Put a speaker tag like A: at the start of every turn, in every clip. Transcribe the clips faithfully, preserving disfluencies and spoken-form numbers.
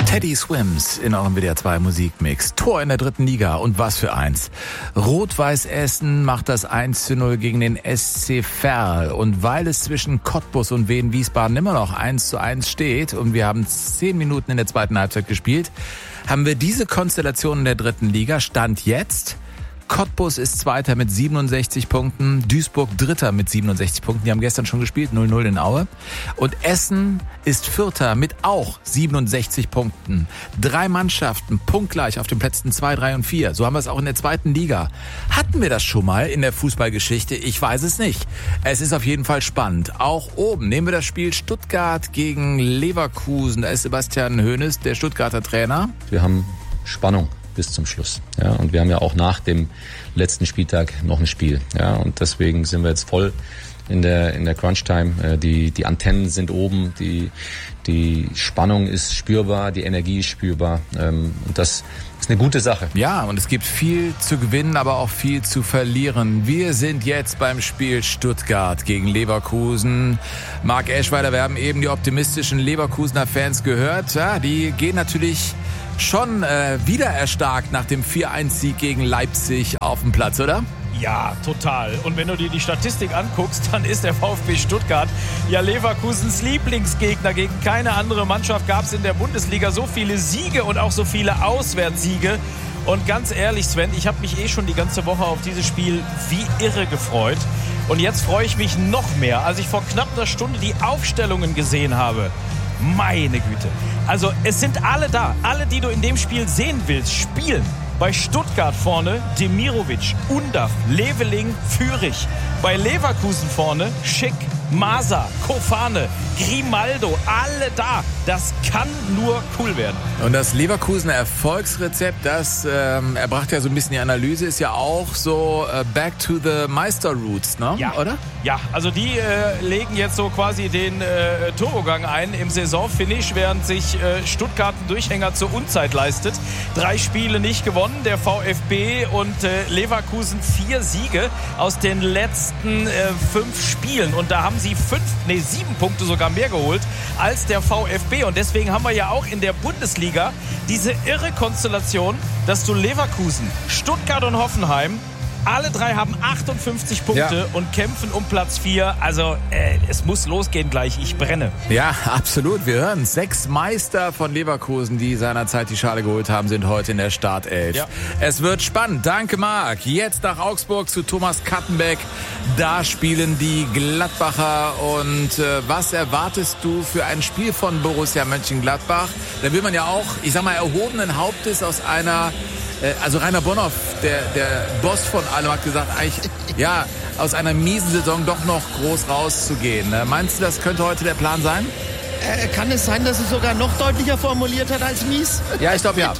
A: Teddy Swims in eurem W D R zwei Musikmix. Tor in der dritten Liga und was für eins. Rot-Weiß Essen macht das eins zu null gegen den S C Verl. Und weil es zwischen Cottbus und Wien Wiesbaden immer noch eins zu eins steht und wir haben zehn Minuten in der zweiten Halbzeit gespielt, haben wir diese Konstellation in der dritten Liga. Stand jetzt: Cottbus ist Zweiter mit siebenundsechzig Punkten, Duisburg Dritter mit siebenundsechzig Punkten, die haben gestern schon gespielt, null null in Aue. Und Essen ist Vierter mit auch siebenundsechzig Punkten. Drei Mannschaften punktgleich auf den Plätzen zwei, drei und vier. So haben wir es auch in der zweiten Liga. Hatten wir das schon mal in der Fußballgeschichte? Ich weiß es nicht. Es ist auf jeden Fall spannend. Auch oben nehmen wir das Spiel Stuttgart gegen Leverkusen. Da ist Sebastian Hoeneß, der Stuttgarter Trainer.
B: Wir haben Spannung bis zum Schluss. Ja, und wir haben ja auch nach dem letzten Spieltag noch ein Spiel. Ja, und deswegen sind wir jetzt voll in der in der Crunch-Time. Die die Antennen sind oben, die die Spannung ist spürbar, die Energie ist spürbar. Und das ist eine gute Sache.
A: Ja, und es gibt viel zu gewinnen, aber auch viel zu verlieren. Wir sind jetzt beim Spiel Stuttgart gegen Leverkusen. Marc Eschweiler, wir haben eben die optimistischen Leverkusener Fans gehört. Ja, die gehen natürlich schon äh, wieder erstarkt nach dem vier eins Sieg gegen Leipzig auf dem Platz, oder?
C: Ja, total. Und wenn du dir die Statistik anguckst, dann ist der VfB Stuttgart ja Leverkusens Lieblingsgegner. Gegen keine andere Mannschaft gab es in der Bundesliga so viele Siege und auch so viele Auswärtssiege. Und ganz ehrlich, Sven, ich habe mich eh schon die ganze Woche auf dieses Spiel wie irre gefreut. Und jetzt freue ich mich noch mehr, als ich vor knapp einer Stunde die Aufstellungen gesehen habe. Meine Güte. Also es sind alle da. Alle, die du in dem Spiel sehen willst, spielen. Bei Stuttgart vorne Demirovic, Undav, Leveling, Führig. Bei Leverkusen vorne Schick, Masa, Kofane, Grimaldo, alle da. Das kann nur cool werden.
A: Und das Leverkusener Erfolgsrezept, das ähm, erbracht ja so ein bisschen die Analyse, ist ja auch so äh, back to the Meister Roots, ne?
C: Ja.
A: Oder?
C: Ja, also die äh, legen jetzt so quasi den äh, Turbogang ein im Saisonfinish, während sich äh, Stuttgart einen Durchhänger zur Unzeit leistet. Drei Spiele nicht gewonnen, der VfB und äh, Leverkusen vier Siege aus den letzten äh, fünf Spielen. Und da haben sie fünf, nee, sieben Punkte sogar mehr geholt als der VfB. Und deswegen haben wir ja auch in der Bundesliga diese irre Konstellation, dass du Leverkusen, Stuttgart und Hoffenheim, alle drei haben achtundfünfzig Punkte ja. und kämpfen um Platz vier. Also äh, es muss losgehen gleich. Ich brenne.
A: Ja, absolut. Wir hören, sechs Meister von Leverkusen, die seinerzeit die Schale geholt haben, sind heute in der Startelf. Ja. Es wird spannend. Danke, Marc. Jetzt nach Augsburg zu Thomas Kattenbeck. Da spielen die Gladbacher. Und äh, was erwartest du für ein Spiel von Borussia Mönchengladbach? Da will man ja auch, ich sag mal, erhobenen Hauptes aus einer... Also Rainer Bonhoff, der, der Boss von allem, hat gesagt, eigentlich, ja, aus einer miesen Saison doch noch groß rauszugehen. Meinst du, das könnte heute der Plan sein?
D: Äh, kann es sein, dass es sogar noch deutlicher formuliert hat als mies?
A: Ja, ich glaube, ja.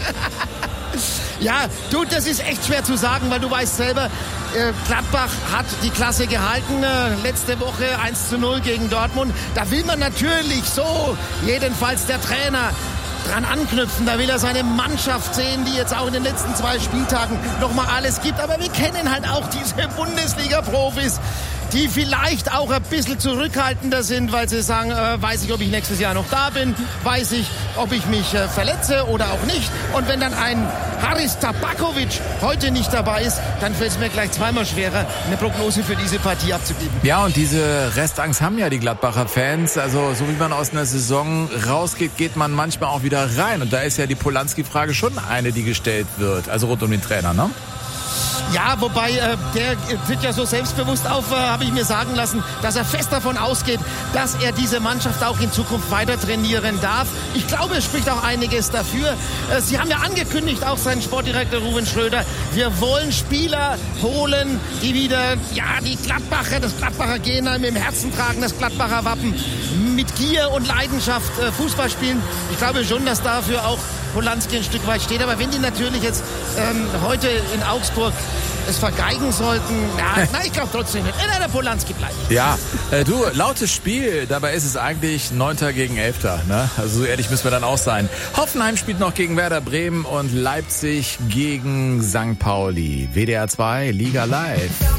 D: Ja, du, das ist echt schwer zu sagen, weil du weißt selber, äh, Gladbach hat die Klasse gehalten, äh, letzte Woche eins zu null gegen Dortmund. Da will man natürlich so, jedenfalls der Trainer, dran anknüpfen. Da will er seine Mannschaft sehen, die jetzt auch in den letzten zwei Spieltagen nochmal alles gibt. Aber wir kennen halt auch diese Bundesliga-Profis, die vielleicht auch ein bisschen zurückhaltender sind, weil sie sagen, äh, weiß ich, ob ich nächstes Jahr noch da bin, weiß ich, ob ich mich äh, verletze oder auch nicht. Und wenn dann ein Haris Tabakovic heute nicht dabei ist, dann fällt es mir gleich zweimal schwerer, eine Prognose für diese Partie abzugeben.
A: Ja, und diese Restangst haben ja die Gladbacher Fans. Also so wie man aus einer Saison rausgeht, geht man manchmal auch wieder rein. Und da ist ja die Polanski-Frage schon eine, die gestellt wird. Also rund um den Trainer, ne?
D: Ja, wobei äh, der tritt ja so selbstbewusst auf, äh, habe ich mir sagen lassen, dass er fest davon ausgeht, dass er diese Mannschaft auch in Zukunft weiter trainieren darf. Ich glaube, es spricht auch einiges dafür. Äh, Sie haben ja angekündigt, auch sein Sportdirektor Ruven Schröder, wir wollen Spieler holen, die wieder, ja, die Gladbacher, das Gladbacher Genheim im Herzen tragen, das Gladbacher Wappen, mit Gier und Leidenschaft äh, Fußball spielen. Ich glaube schon, dass dafür auch Polanski ein Stück weit steht. Aber wenn die natürlich jetzt ähm, heute in Augsburg es vergeigen sollten, na, na ich glaube trotzdem nicht. Nein, der Polanski bleibt.
A: Ja, äh, du, lautes Spiel, dabei ist es eigentlich Neunter gegen Elfter. Ne? Also so ehrlich müssen wir dann auch sein. Hoffenheim spielt noch gegen Werder Bremen und Leipzig gegen Sankt Pauli. W D R zwei, Liga Live.